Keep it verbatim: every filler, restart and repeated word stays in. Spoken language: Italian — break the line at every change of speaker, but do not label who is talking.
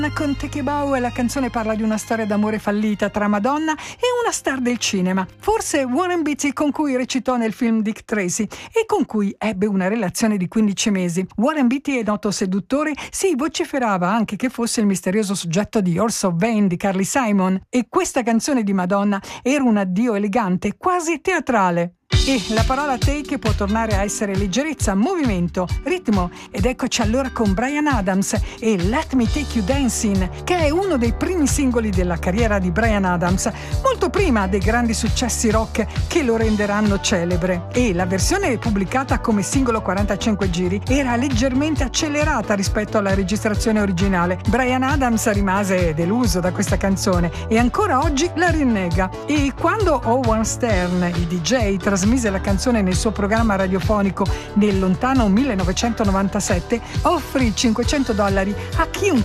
Con Take a Bow, la canzone parla di una storia d'amore fallita tra Madonna e una star del cinema, forse Warren Beatty, con cui recitò nel film Dick Tracy e con cui ebbe una relazione di quindici mesi. Warren Beatty è noto seduttore, si vociferava anche che fosse il misterioso soggetto di Horse of Vain di Carly Simon, e questa canzone di Madonna era un addio elegante, quasi teatrale. E la parola take può tornare a essere leggerezza, movimento, ritmo, ed eccoci allora con Bryan Adams e Let Me Take You Dancing, che è uno dei primi singoli della carriera di Bryan Adams, molto prima dei grandi successi rock che lo renderanno celebre. E la versione pubblicata come singolo quarantacinque giri era leggermente accelerata rispetto alla registrazione originale. Bryan Adams rimase deluso da questa canzone e ancora oggi la rinnega. E quando Howard Stern, il D J, trasmise la canzone nel suo programma radiofonico nel lontano millenovecentonovantasette, offrì cinquecento dollari a chiunque